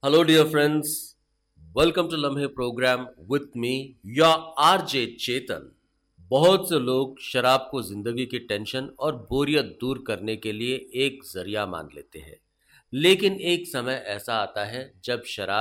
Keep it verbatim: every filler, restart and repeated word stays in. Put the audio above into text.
Hello, dear friends. Welcome to लम्हे programme with me, your R J चेतन. बहुत से लोग शराब को जिंदगी की टेंशन और बोरियत दूर करने के लिए एक जरिया मान लेते हैं, लेकिन एक समय ऐसा आता है जब शराब